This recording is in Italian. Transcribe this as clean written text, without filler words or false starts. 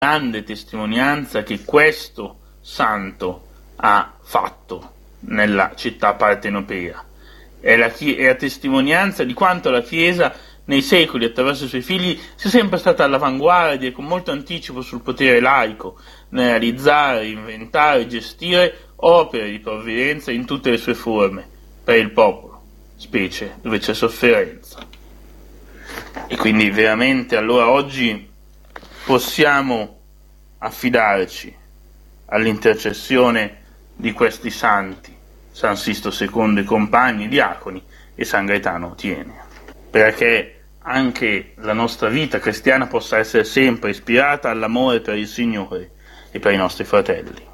grande testimonianza che questo santo ha fatto nella città partenopea. È la testimonianza di quanto la Chiesa nei secoli, attraverso i suoi figli, sia sempre stata all'avanguardia e con molto anticipo sul potere laico nel realizzare, inventare, gestire opere di provvidenza in tutte le sue forme per il popolo, specie dove c'è sofferenza. E quindi veramente allora oggi possiamo affidarci all'intercessione di questi santi, San Sisto II e compagni, diaconi, e San Gaetano Tiene, perché anche la nostra vita cristiana possa essere sempre ispirata all'amore per il Signore e per i nostri fratelli.